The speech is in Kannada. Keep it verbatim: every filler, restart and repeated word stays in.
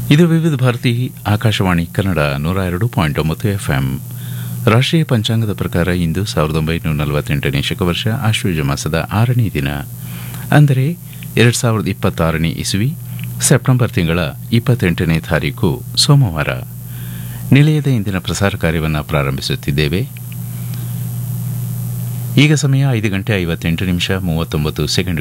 ಇದು ವಿವಿಧ ಭಾರತಿ ಆಕಾಶವಾಣಿ ಕನ್ನಡ ನೂರ ಎರಡು ಪಾಯಿಂಟ್ ಒಂಬತ್ತು ಎಫ್ಎಂ. ರಾಷ್ಟ್ರೀಯ ಪಂಚಾಂಗದ ಪ್ರಕಾರ ಇಂದು ಸಾವಿರದ ಒಂಬೈನೂರ ನಲವತ್ತೆಂಟನೇ ಶಕವರ್ಷ ಆಶ್ವಯುಜ ಮಾಸದ ಆರನೇ ದಿನ, ಅಂದರೆ ಎರಡು ಸಾವಿರದ ಇಪ್ಪತ್ತಾರನೇ ಇಸುವಿ ಸೆಪ್ಟೆಂಬರ್ ತಿಂಗಳ ಇಪ್ಪತ್ತೆಂಟನೇ ತಾರೀಕು ಸೋಮವಾರ. ನಿಲಯದ ಇಂದಿನ ಪ್ರಸಾರ ಕಾರ್ಯವನ್ನು ಪ್ರಾರಂಭಿಸುತ್ತಿದ್ದೇವೆ. ಈಗ ಸಮಯ ಐದು ಗಂಟೆ ಐವತ್ತೆಂಟು ನಿಮಿಷ ಮೂವತ್ತೊಂಬತ್ತು ಸೆಕೆಂಡ್.